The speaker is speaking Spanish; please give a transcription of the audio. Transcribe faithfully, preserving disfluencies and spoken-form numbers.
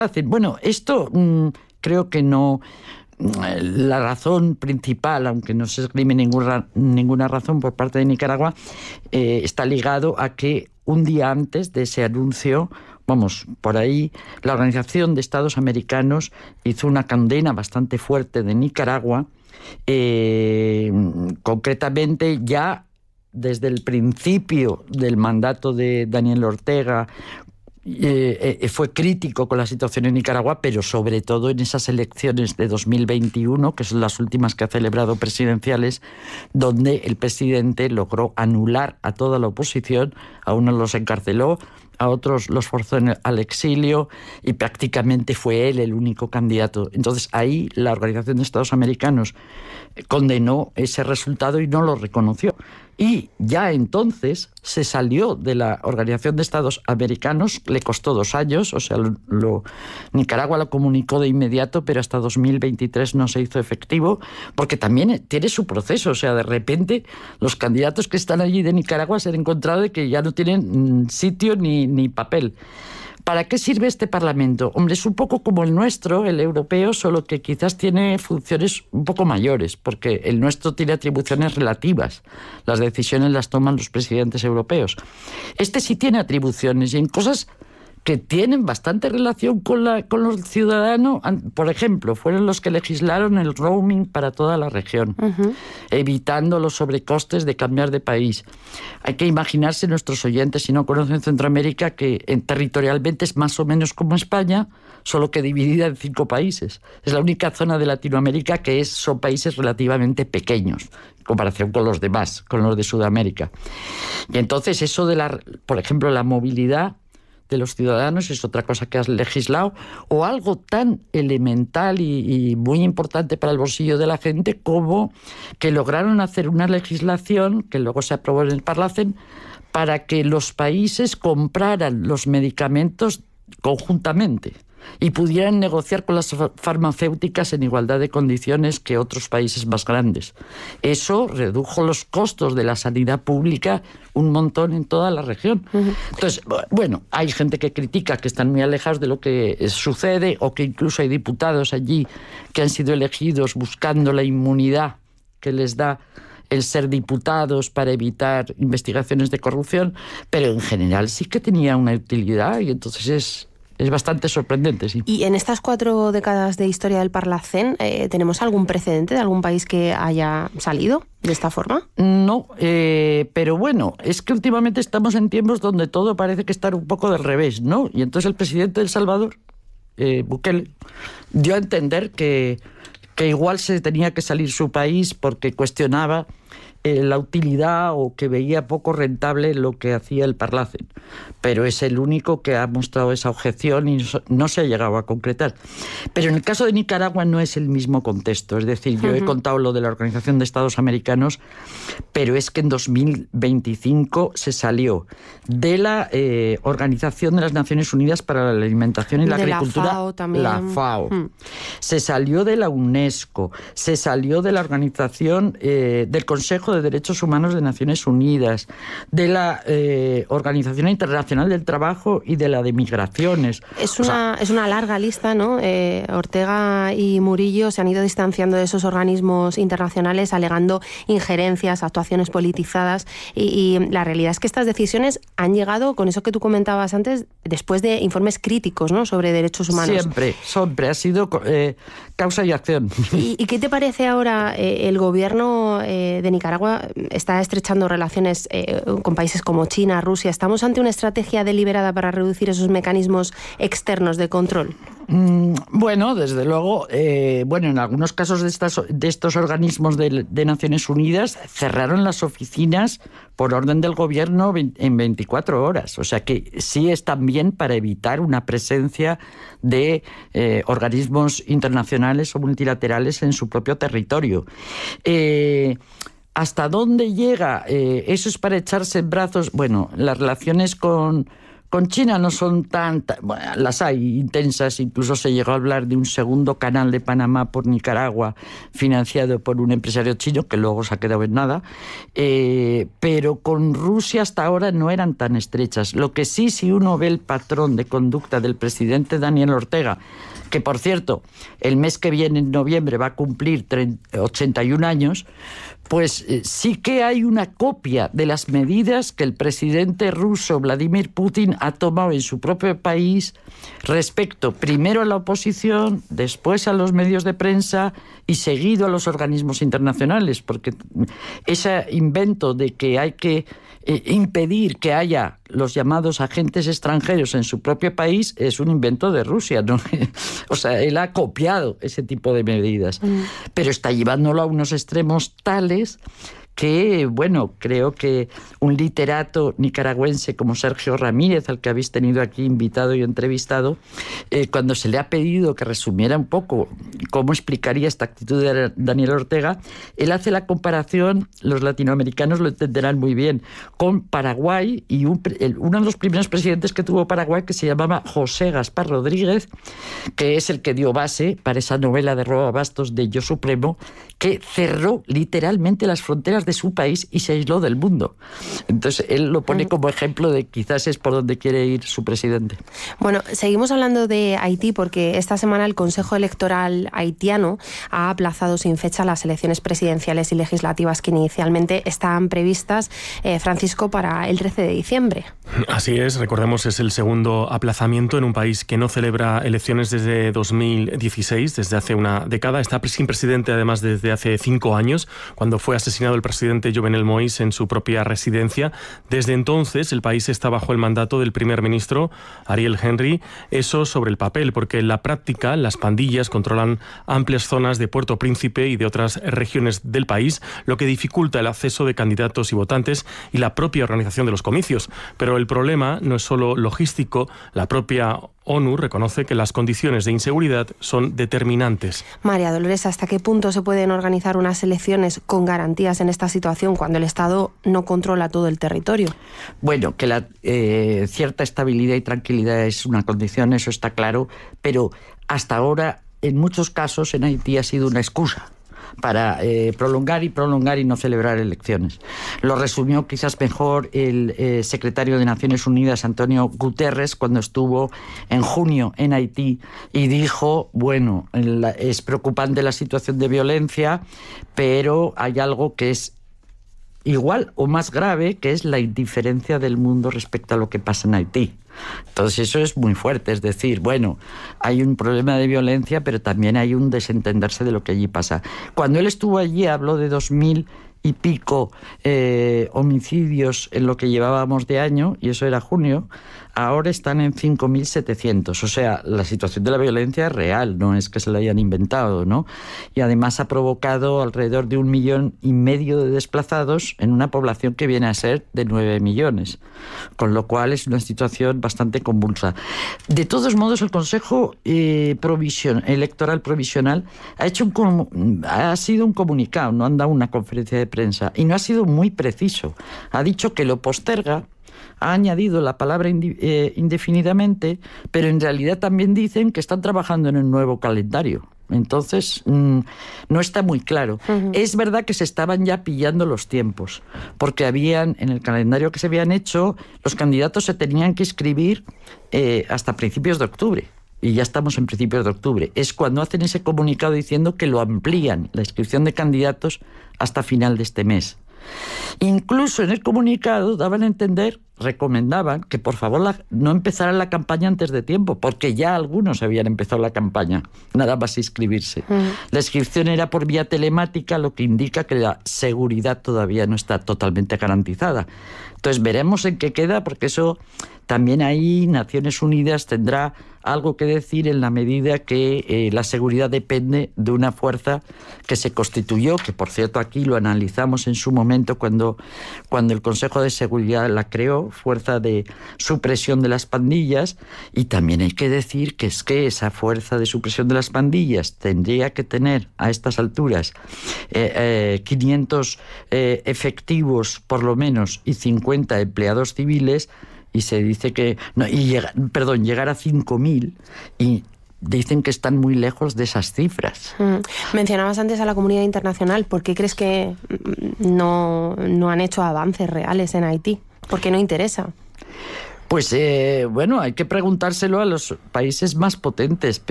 Bueno, esto mmm, creo que no... La razón principal, aunque no se esgrime ninguna, ninguna razón por parte de Nicaragua, eh, está ligado a que un día antes de ese anuncio, vamos, por ahí, la Organización de Estados Americanos hizo una condena bastante fuerte de Nicaragua, eh, concretamente ya desde el principio del mandato de Daniel Ortega. Eh, eh, fue crítico con la situación en Nicaragua, pero sobre todo en esas elecciones de dos mil veintiuno, que son las últimas que ha celebrado presidenciales, donde el presidente logró anular a toda la oposición, a unos los encarceló, a otros los forzó en el, al exilio, y prácticamente fue él el único candidato. Entonces ahí la Organización de Estados Americanos condenó ese resultado y no lo reconoció. Y ya entonces se salió de la Organización de Estados Americanos, le costó dos años, o sea, lo, lo, Nicaragua lo comunicó de inmediato, pero hasta dos mil veintitrés no se hizo efectivo, porque también tiene su proceso, o sea, de repente los candidatos que están allí de Nicaragua se han encontrado de que ya no tienen sitio ni, ni papel. ¿Para qué sirve este Parlamento? Hombre, es un poco como el nuestro, el europeo, solo que quizás tiene funciones un poco mayores, porque el nuestro tiene atribuciones relativas. Las decisiones las toman los presidentes europeos. Este sí tiene atribuciones y en cosas que tienen bastante relación con, la, con los ciudadanos. Por ejemplo, fueron los que legislaron el roaming para toda la región, uh-huh. evitando los sobrecostes de cambiar de país. Hay que imaginarse, nuestros oyentes, si no conocen Centroamérica, que en, territorialmente es más o menos como España, solo que dividida en cinco países. Es la única zona de Latinoamérica que es, son países relativamente pequeños, en comparación con los demás, con los de Sudamérica. Y entonces eso de, la, por ejemplo, la movilidad de los ciudadanos es otra cosa que has legislado, o algo tan elemental y, y muy importante para el bolsillo de la gente como que lograron hacer una legislación que luego se aprobó en el Parlacén para que los países compraran los medicamentos conjuntamente y pudieran negociar con las farmacéuticas en igualdad de condiciones que otros países más grandes. Eso redujo los costos de la sanidad pública un montón en toda la región. Uh-huh. Entonces, bueno, hay gente que critica que están muy alejados de lo que sucede, o que incluso hay diputados allí que han sido elegidos buscando la inmunidad que les da el ser diputados para evitar investigaciones de corrupción, pero en general sí que tenía una utilidad, y entonces es... Es bastante sorprendente, sí. ¿Y en estas cuatro décadas de historia del Parlacén eh, tenemos algún precedente de algún país que haya salido de esta forma? No, eh, pero bueno, es que últimamente estamos en tiempos donde todo parece que está un poco del revés, ¿no? Y entonces el presidente de El Salvador, eh, Bukele, dio a entender que, que igual se tenía que salir su país porque cuestionaba eh, la utilidad, o que veía poco rentable lo que hacía el Parlacén. Pero es el único que ha mostrado esa objeción y no se ha llegado a concretar. Pero en el caso de Nicaragua no es el mismo contexto. Es decir, yo uh-huh. he contado lo de la Organización de Estados Americanos, pero es que en dos mil veinticinco se salió de la eh, Organización de las Naciones Unidas para la Alimentación y la de Agricultura, la FAO también. La FAO. Uh-huh. Se salió de la UNESCO, se salió de la Organización eh, del Consejo de Derechos Humanos de Naciones Unidas, de la eh, Organización Internacional del Trabajo y de la de Migraciones. Es una, o sea, es una larga lista, ¿no? Eh, Ortega y Murillo se han ido distanciando de esos organismos internacionales, alegando injerencias, actuaciones politizadas, y, y la realidad es que estas decisiones han llegado, con eso que tú comentabas antes, después de informes críticos, ¿no?, sobre derechos humanos. Siempre, siempre ha sido eh, causa y acción. ¿Y, y qué te parece ahora? Eh, el gobierno eh, de Nicaragua está estrechando relaciones eh, con países como China, Rusia. ¿Estamos ante una estrategia deliberada para reducir esos mecanismos externos de control? Mm, bueno, desde luego, eh, bueno, en algunos casos de, estas, de estos organismos de, de Naciones Unidas cerraron las oficinas por orden del gobierno en veinticuatro horas. O sea que sí es también para evitar una presencia de eh, organismos internacionales o multilaterales en su propio territorio. Eh, ¿Hasta dónde llega? Eh, ¿Eso es para echarse en brazos? Bueno, las relaciones con, Con China no son tan... Bueno, las hay intensas, incluso se llegó a hablar de un segundo canal de Panamá por Nicaragua, financiado por un empresario chino, que luego se ha quedado en nada, eh, pero con Rusia hasta ahora no eran tan estrechas. Lo que sí, si uno ve el patrón de conducta del presidente Daniel Ortega, que por cierto, el mes que viene, en noviembre, va a cumplir ochenta y un años, pues eh, sí que hay una copia de las medidas que el presidente ruso Vladimir Putin ha tomado en su propio país respecto primero a la oposición, después a los medios de prensa y seguido a los organismos internacionales, porque ese invento de que hay que eh, impedir que haya los llamados agentes extranjeros en su propio país es un invento de Rusia, ¿no? O sea, él ha copiado ese tipo de medidas, mm. pero está llevándolo a unos extremos tales que, bueno, creo que un literato nicaragüense como Sergio Ramírez, al que habéis tenido aquí invitado y entrevistado, eh, cuando se le ha pedido que resumiera un poco cómo explicaría esta actitud de Daniel Ortega, él hace la comparación, los latinoamericanos lo entenderán muy bien, con Paraguay y un, el, uno de los primeros presidentes que tuvo Paraguay, que se llamaba José Gaspar Rodríguez, que es el que dio base para esa novela de Roa Bastos de Yo Supremo, que cerró literalmente las fronteras de su país y se aisló del mundo. Entonces él lo pone como ejemplo de quizás es por donde quiere ir su presidente. Bueno, seguimos hablando de Haití porque esta semana el Consejo Electoral haitiano ha aplazado sin fecha las elecciones presidenciales y legislativas que inicialmente estaban previstas, eh, Francisco, para el trece de diciembre. Así es, recordemos, es el segundo aplazamiento en un país que no celebra elecciones desde dos mil dieciséis, desde hace una década. Está sin presidente además desde hace cinco años, cuando fue asesinado el presidente Jovenel Moïse en su propia residencia. Desde entonces el país está bajo el mandato del primer ministro Ariel Henry. Eso sobre el papel, porque en la práctica las pandillas controlan amplias zonas de Puerto Príncipe y de otras regiones del país, lo que dificulta el acceso de candidatos y votantes y la propia organización de los comicios. Pero el problema no es solo logístico. La propia ONU reconoce que las condiciones de inseguridad son determinantes. María Dolores, ¿hasta qué punto se pueden organizar unas elecciones con garantías en esta situación cuando el Estado no controla todo el territorio? Bueno, que la eh, cierta estabilidad y tranquilidad es una condición, eso está claro, pero hasta ahora, en muchos casos, en Haití ha sido una excusa para eh, prolongar y prolongar y no celebrar elecciones. Lo resumió quizás mejor el eh, secretario de Naciones Unidas, Antonio Guterres, cuando estuvo en junio en Haití y dijo, bueno, la, es preocupante la situación de violencia, pero hay algo que es igual o más grave, que es la indiferencia del mundo respecto a lo que pasa en Haití. Entonces eso es muy fuerte, es decir, bueno, hay un problema de violencia, pero también hay un desentenderse de lo que allí pasa. Cuando él estuvo allí habló de dos mil y pico eh, homicidios en lo que llevábamos de año, y eso era junio. Ahora están en cinco mil setecientos. O sea, la situación de la violencia es real, no es que se la hayan inventado, ¿no? Y además ha provocado alrededor de un millón y medio de desplazados en una población que viene a ser de nueve millones. Con lo cual es una situación bastante convulsa. De todos modos, el Consejo eh, Provision, Electoral Provisional ha, hecho un, ha sido un comunicado, no han dado una conferencia de prensa, y no ha sido muy preciso. Ha dicho que lo posterga, ha añadido la palabra indefinidamente, pero en realidad también dicen que están trabajando en un nuevo calendario. Entonces, mmm, no está muy claro. Uh-huh. Es verdad que se estaban ya pillando los tiempos, porque habían, en el calendario que se habían hecho, los candidatos se tenían que inscribir eh, hasta principios de octubre. Y ya estamos en principios de octubre. Es cuando hacen ese comunicado diciendo que lo amplían, la inscripción de candidatos, hasta final de este mes. Incluso en el comunicado daban a entender, recomendaban que por favor la, no empezaran la campaña antes de tiempo, porque ya algunos habían empezado la campaña, nada más inscribirse. Mm. La inscripción era por vía telemática, lo que indica que la seguridad todavía no está totalmente garantizada. Entonces veremos en qué queda, porque eso también ahí Naciones Unidas tendrá algo que decir en la medida que eh, la seguridad depende de una fuerza que se constituyó, que por cierto aquí lo analizamos en su momento cuando, cuando el Consejo de Seguridad la creó, Fuerza de Supresión de las Pandillas, y también hay que decir que es que esa Fuerza de Supresión de las Pandillas tendría que tener a estas alturas eh, eh, quinientos eh, efectivos por lo menos y cincuenta empleados civiles, y se dice que... No, y llega, perdón, llegar a cinco mil y... dicen que están muy lejos de esas cifras. Mm. Mencionabas antes a la comunidad internacional. ¿Por qué crees que no, no han hecho avances reales en Haití? ¿Por qué no interesa? Pues eh, bueno, hay que preguntárselo a los países más potentes.